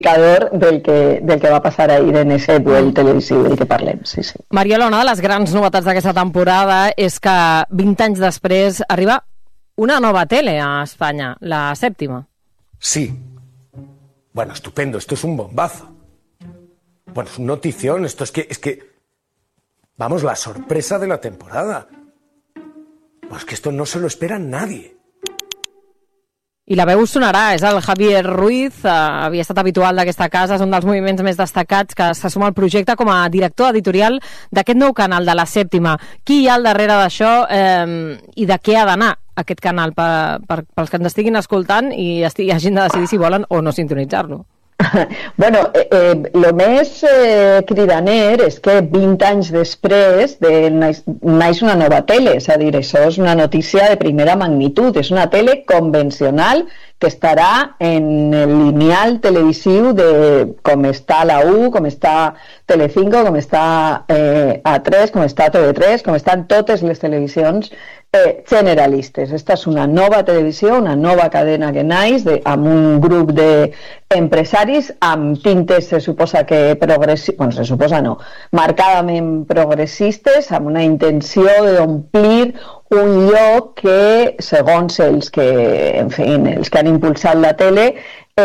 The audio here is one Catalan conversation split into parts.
del que va passar ahir en ese duel televisiu del que parlem, sí. Mariola, una de les grans novetats d'aquesta temporada és que 20 anys després arriba una nova tele a Espanya, la Sèptima. Sí. Bueno, estupendo, esto es un bombazo. Bueno, es un notición, esto es que... Vamos, la sorpresa de la temporada. Pues que esto no se lo espera nadie. I la veu sonarà, és el Javier Ruiz, havia estat habitual d'aquesta casa, és un dels moviments més destacats que se suma al projecte com a director editorial d'aquest nou canal de la Sèptima. Qui hi ha al darrere d'això i de què ha d'anar aquest canal pels que ens estiguin escoltant i hagin de decidir si volen o no sintonitzar-lo? Bueno, lo més cridaner és que 20 anys després naix una nova tele, és a dir, això és una notícia de primera magnitud, és una tele convencional que estarà en el lineal televisiu de com està la U, com està Telecinco, com està A3, com està TV3, com estan totes les televisions generalistes. Esta és una nova televisió, una nova cadena que naix amb un grup d'empresaris amb tintes, se suposa que bueno, se suposa no, marcadament progressistes, amb una intenció d'omplir un lloc que, segons els que han impulsat la tele,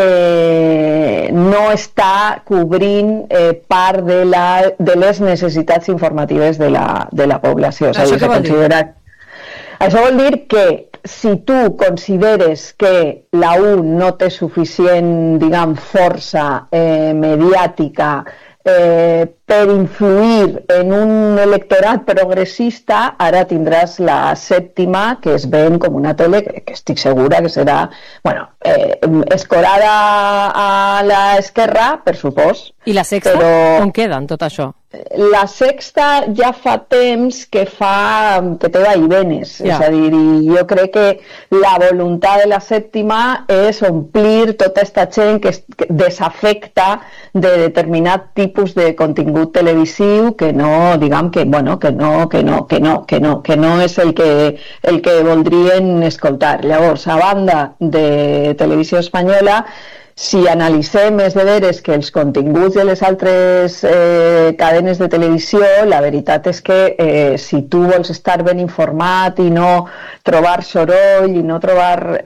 no està cobrint part de les necessitats informatives de la població. Això què vol dir? Això vol dir que si tu consideres que la U no té suficient, diguem, força mediàtica per influir en un electorat progressista, ara tindràs la Sèptima, que es ven com una tele que estic segura que serà, bueno, escorada a l'esquerra, per supòs. I la Sexta? On queda en tot això? La Sexta ja fa temps que té vaivenes, és a dir, jo crec que la voluntat de la Sèptima és omplir tota aquesta gent que desafecta de determinat tipus de contingut televisiu que no, diguem que, bueno, que no és el que voldrien escoltar. Llavors, a banda de Televisió Espanyola, si analitzem és de veres que els continguts de les altres cadenes de televisió, la veritat és que si tu vols estar ben informat i no trobar soroll i no trobar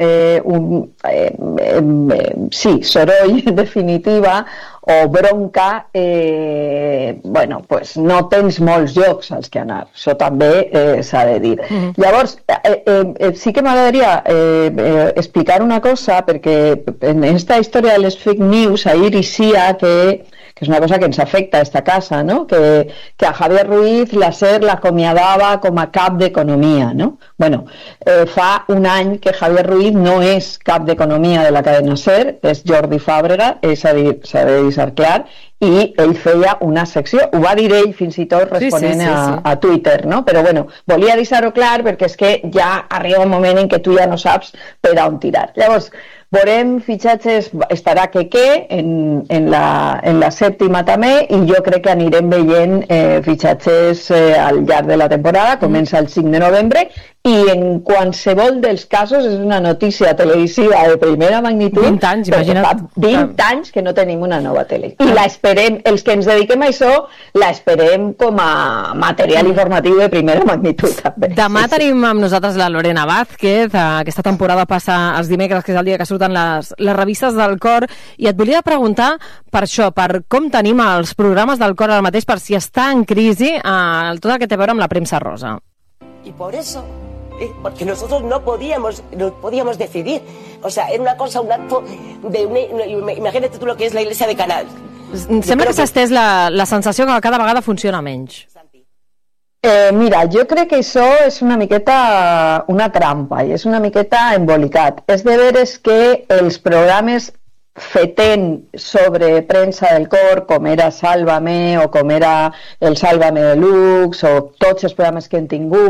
soroll en definitiva o bronca, bueno, pues no tens molts llocs als que anar. Això també s'ha de dir. Llavors, sí que m'agradaria explicar una cosa, perquè en aquesta història de les fake news, ahir eixia que és una cosa que ens afecta a esta casa, no? Que a Javier Ruiz la SER l'acomiadava com a cap d'economia, no? Bueno, fa un any que Javier Ruiz no és cap d'economia de la cadena SER, és Jordi Fàbrega, és a dir, s'ha de deixar clar, i ell feia una secció, ho va dir ell fins i tot responent a Twitter, no? Però bueno, volia deixar-ho clar perquè és que ja arriba un moment en què tu ja no saps per on tirar. Llavors, veurem fitxatges, estarà que en la Sèptima també, i jo crec que anirem veient fitxatges al llarg de la temporada, comença el 5 de novembre, i en qualsevol dels casos és una notícia televisiva de primera magnitud. 20 anys, imagina't. Fa 20 anys que no tenim una nova tele. I la esperem, els que ens dediquem a això, la esperem com a material informatiu de primera magnitud també. Demà tenim amb nosaltres la Lorena Vázquez, aquesta temporada passa els dimecres, que és el dia que surten les revistes del Cor, i et volia preguntar per això, per com tenim els programes del Cor ara mateix, per si està en crisi tot el que té a veure amb la premsa rosa. Y por eso, porque nosotros no podíamos decidir. O sea, era una cosa, un acto imagínate tú lo que es la Iglesia de Canal. Sembla que s'ha estès la sensació que cada vegada funciona menys. Mira, jo crec que això és una miqueta una trampa i és una miqueta embolicat. És de veres que els programes fetent sobre premsa del Cor, com era Sálvame o com era el Sálvame Deluxe o tots els programes que hem tingut,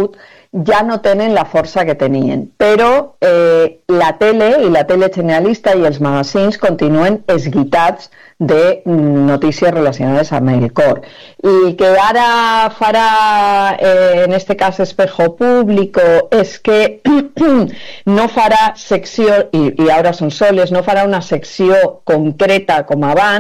ja no tenen la força que tenien, però la tele i la tele generalista i els magazins continuen esguitats de notícies relacionades amb el cor. I que ara farà, en este cas Espejo Público, és que no farà secció, i ara són soles, no farà una secció concreta com abans,